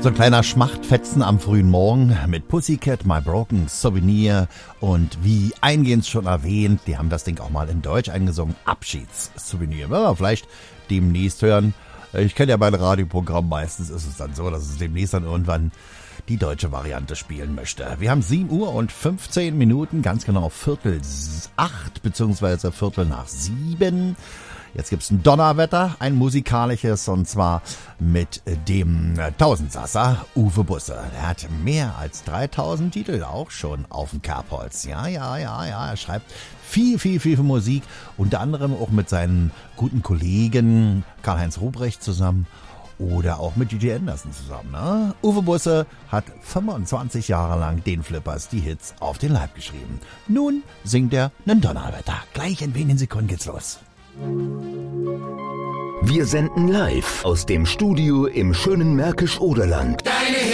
So ein kleiner Schmachtfetzen am frühen Morgen mit Pussycat, My Broken Souvenir und wie eingehend schon erwähnt, die haben das Ding auch mal in Deutsch eingesungen, Abschiedssouvenir. Werden wir vielleicht demnächst hören. Ich kenne ja mein Radioprogramm, meistens ist es dann so, dass es demnächst dann irgendwann die deutsche Variante spielen möchte. Wir haben 7 Uhr und 15 Minuten, ganz genau 7:45 bzw. 7:15. Jetzt gibt's ein Donnerwetter, ein musikalisches, und zwar mit dem Tausendsasser Uwe Busse. Er hat mehr als 3000 Titel auch schon auf dem Kerbholz. Ja, er schreibt viel Musik, unter anderem auch mit seinen guten Kollegen Karl-Heinz Ruprecht zusammen oder auch mit Gigi Anderson zusammen. Ne? Uwe Busse hat 25 Jahre lang den Flippers die Hits auf den Leib geschrieben. Nun singt er nen Donnerwetter. Gleich in wenigen Sekunden geht's los. Wir senden live aus dem Studio im schönen Märkisch-Oderland. Deine